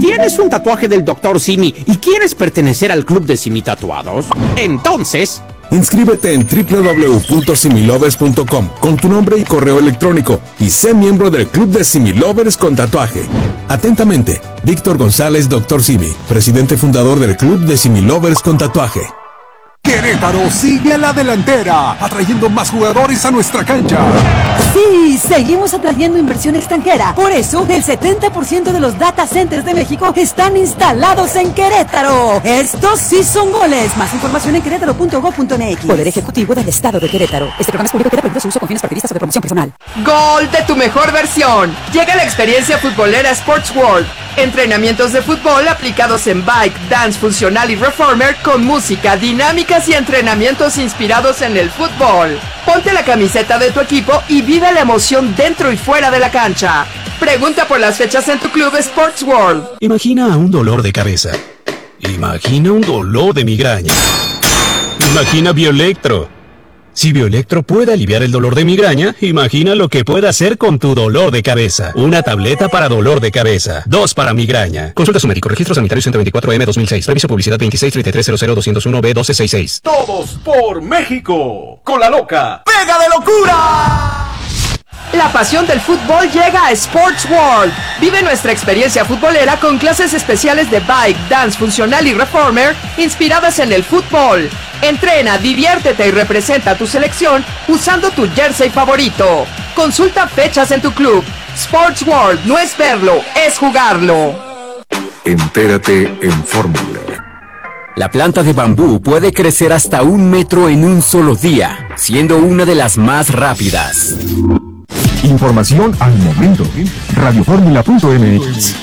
¿Tienes un tatuaje del Dr. Simi y quieres pertenecer al club de Simi Tatuados? Entonces, inscríbete en www.similovers.com con tu nombre y correo electrónico y sé miembro del club de Similovers con tatuaje. Atentamente, Víctor González, Dr. Simi, presidente fundador del club de Similovers con tatuaje. Querétaro sigue a la delantera, atrayendo más jugadores a nuestra cancha. Sí, seguimos atrayendo inversión extranjera. Por eso, el 70% de los data centers de México están instalados en Querétaro. Estos sí son goles. Más información en querétaro.gov.mx. Poder Ejecutivo del Estado de Querétaro. Este programa es público y queda prohibido su uso con fines partidistas o de promoción personal. ¡Gol de tu mejor versión! Llega la experiencia futbolera Sports World. Entrenamientos de fútbol aplicados en bike, dance funcional y reformer con música, dinámicas y entrenamientos inspirados en el fútbol. Ponte la camiseta de tu equipo y vive la emoción dentro y fuera de la cancha. Pregunta por las fechas en tu club Sports World. Imagina un dolor de cabeza. Imagina un dolor de migraña. Imagina Bioelectro. Si Bioelectro puede aliviar el dolor de migraña, imagina lo que puede hacer con tu dolor de cabeza. Una tableta para dolor de cabeza, 2 para migraña. Consulta a su médico. Registro sanitario 124M 2006. Reviso publicidad 2633000201B1266. Todos por México. Con la loca. ¡Pega de locura! La pasión del fútbol llega a Sports World. Vive nuestra experiencia futbolera con clases especiales de bike, dance funcional y reformer inspiradas en el fútbol. Entrena, diviértete y representa a tu selección usando tu jersey favorito. Consulta fechas en tu club. Sports World no es verlo, es jugarlo. Entérate en Fórmula. La planta de bambú puede crecer hasta 1 metro en un solo día, siendo una de las más rápidas. Información al momento. Radioformula.mx.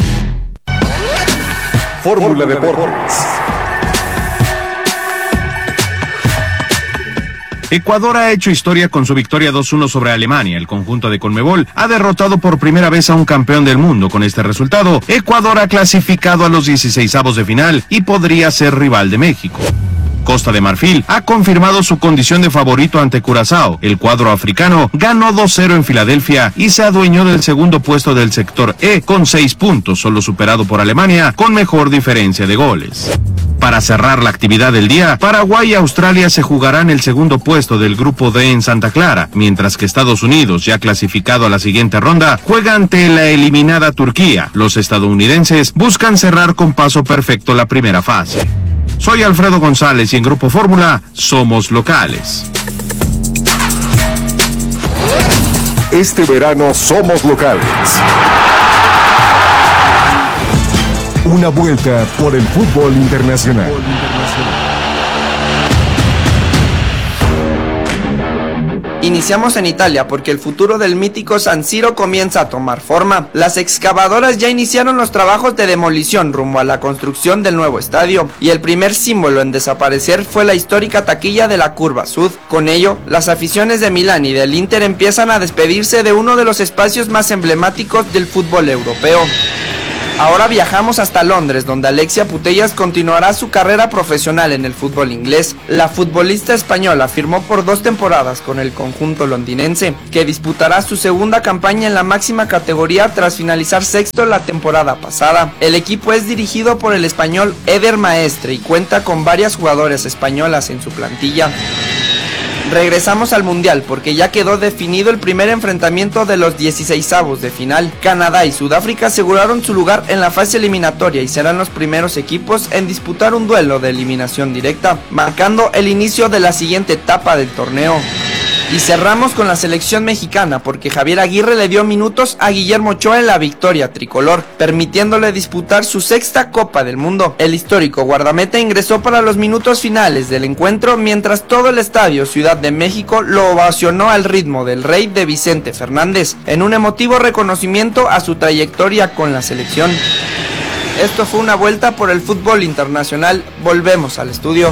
Fórmula Deportes. Ecuador ha hecho historia con su victoria 2-1 sobre Alemania. El conjunto de Conmebol ha derrotado por primera vez a un campeón del mundo. Con este resultado, Ecuador ha clasificado a los 16avos de final y podría ser rival de México. Costa de Marfil ha confirmado su condición de favorito ante Curazao. El cuadro africano ganó 2-0 en Filadelfia y se adueñó del segundo puesto del sector E con 6 puntos, solo superado por Alemania con mejor diferencia de goles. Para cerrar la actividad del día, Paraguay y Australia se jugarán el segundo puesto del grupo D en Santa Clara, mientras que Estados Unidos, ya clasificado a la siguiente ronda, juega ante la eliminada Turquía. Los estadounidenses buscan cerrar con paso perfecto la primera fase. Soy Alfredo González y en Grupo Fórmula somos locales. Este verano somos locales. Una vuelta por el fútbol internacional. Iniciamos en Italia porque el futuro del mítico San Siro comienza a tomar forma. Las excavadoras ya iniciaron los trabajos de demolición rumbo a la construcción del nuevo estadio, y el primer símbolo en desaparecer fue la histórica taquilla de la Curva Sud. Con ello, las aficiones de Milán y del Inter empiezan a despedirse de uno de los espacios más emblemáticos del fútbol europeo. Ahora viajamos hasta Londres, donde Alexia Putellas continuará su carrera profesional en el fútbol inglés. La futbolista española firmó por 2 temporadas con el conjunto londinense, que disputará su segunda campaña en la máxima categoría tras finalizar sexto la temporada pasada. El equipo es dirigido por el español Eder Maestre y cuenta con varias jugadoras españolas en su plantilla. Regresamos al Mundial porque ya quedó definido el primer enfrentamiento de los 16avos de final. Canadá y Sudáfrica aseguraron su lugar en la fase eliminatoria y serán los primeros equipos en disputar un duelo de eliminación directa, marcando el inicio de la siguiente etapa del torneo. Y cerramos con la selección mexicana porque Javier Aguirre le dio minutos a Guillermo Ochoa en la victoria tricolor, permitiéndole disputar su 6ª Copa del Mundo. El histórico guardameta ingresó para los minutos finales del encuentro, mientras todo el estadio Ciudad de México lo ovacionó al ritmo del Rey de Vicente Fernández, en un emotivo reconocimiento a su trayectoria con la selección. Esto fue una vuelta por el fútbol internacional. Volvemos al estudio.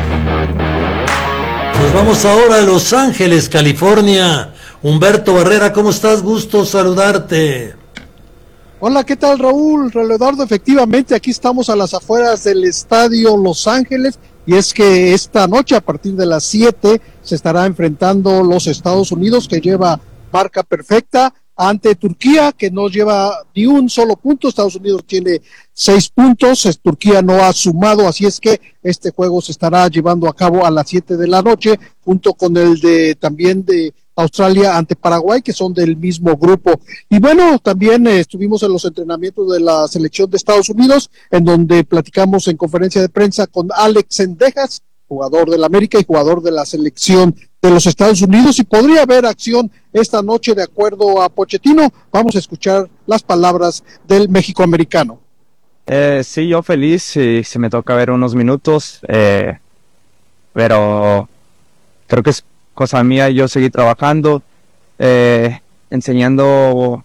Nos vamos ahora a Los Ángeles, California. Humberto Barrera, ¿cómo estás? Gusto saludarte. Hola, ¿qué tal, Raúl? Eduardo, efectivamente, aquí estamos a las afueras del estadio Los Ángeles, y es que esta noche, a partir de las 7, se estará enfrentando los Estados Unidos, que lleva marca perfecta, ante Turquía, que no lleva ni un solo punto. Estados Unidos tiene 6 puntos, Turquía no ha sumado, así es que este juego se estará llevando a cabo a las 7 de la noche, junto con el de también de Australia ante Paraguay, que son del mismo grupo. Y bueno, también estuvimos en los entrenamientos de la selección de Estados Unidos, en donde platicamos en conferencia de prensa con Alex Cendejas, jugador del América y jugador de la selección de los Estados Unidos, y podría haber acción esta noche de acuerdo a Pochettino. Vamos a escuchar las palabras del mexicoamericano. Sí, yo feliz, si me toca ver unos minutos, pero creo que es cosa mía yo seguir trabajando, enseñando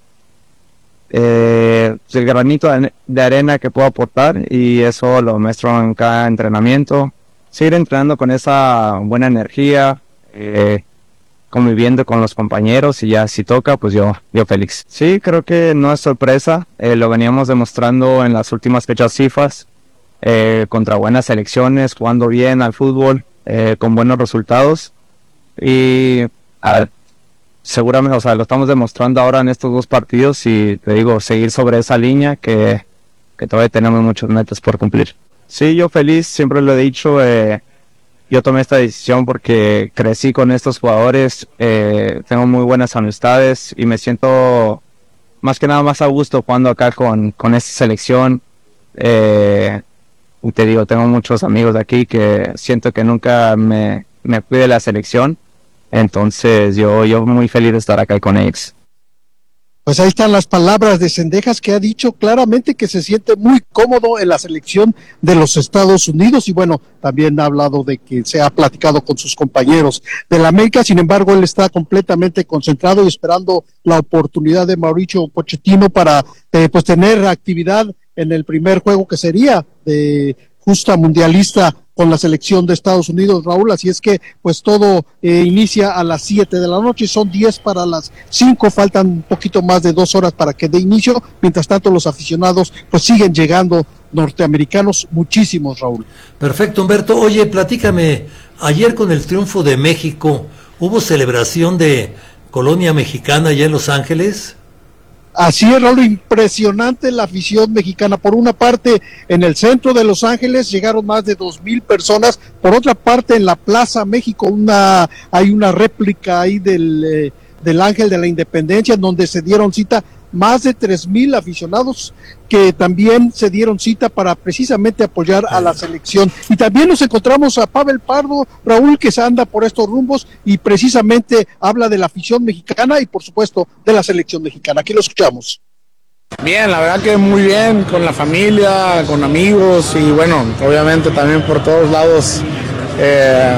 el granito de arena que puedo aportar, y eso lo muestro en cada entrenamiento. Seguir entrenando con esa buena energía, conviviendo con los compañeros, y ya si toca, pues yo feliz. Sí, creo que no es sorpresa, lo veníamos demostrando en las últimas fechas FIFA, contra buenas selecciones, jugando bien al fútbol, con buenos resultados, y seguramente, o sea, lo estamos demostrando ahora en estos 2 partidos, y te digo, seguir sobre esa línea que todavía tenemos muchos metas por cumplir. Sí, yo feliz, siempre lo he dicho, yo tomé esta decisión porque crecí con estos jugadores, tengo muy buenas amistades y me siento más que nada más a gusto jugando acá con esta selección. Te digo, tengo muchos amigos de aquí que siento que nunca me fui de la selección, entonces yo muy feliz de estar acá con ellos. Pues ahí están las palabras de Cendejas, que ha dicho claramente que se siente muy cómodo en la selección de los Estados Unidos, y bueno, también ha hablado de que se ha platicado con sus compañeros de la América. Sin embargo, él está completamente concentrado y esperando la oportunidad de Mauricio Pochettino para pues tener actividad en el primer juego, que sería de justa mundialista con la selección de Estados Unidos, Raúl. Así es que pues todo inicia a las 7 de la noche, son 10 para las 5, faltan un poquito más de 2 horas para que dé inicio. Mientras tanto, los aficionados pues siguen llegando, norteamericanos muchísimos, Raúl. Perfecto, Humberto. Oye, platícame, ayer con el triunfo de México, ¿hubo celebración de colonia mexicana allá en Los Ángeles? Así es, Raúl, impresionante la afición mexicana. Por una parte, en el centro de Los Ángeles llegaron más de 2,000 personas. Por otra parte, en la Plaza México hay una réplica ahí del Ángel de la Independencia, en donde se dieron cita más de 3,000 aficionados, que también se dieron cita para precisamente apoyar a la selección. Y también nos encontramos a Pavel Pardo, Raúl, que se anda por estos rumbos y precisamente habla de la afición mexicana y por supuesto de la selección mexicana. Aquí lo escuchamos. Bien, la verdad que muy bien, con la familia, con amigos, y bueno, obviamente también por todos lados